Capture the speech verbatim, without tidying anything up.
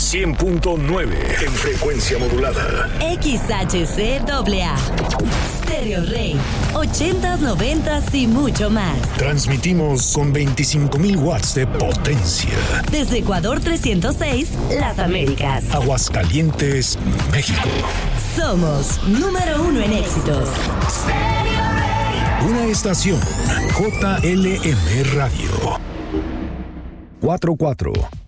cien punto nueve en frecuencia modulada. X H C A A. Stereo Rey. ochentas, noventas y mucho más. Transmitimos con veinticinco mil watts de potencia. Desde Ecuador trescientos seis, Las Américas. Aguascalientes, México. Somos número uno en éxitos. Una estación J L M Radio. cuatro cuatro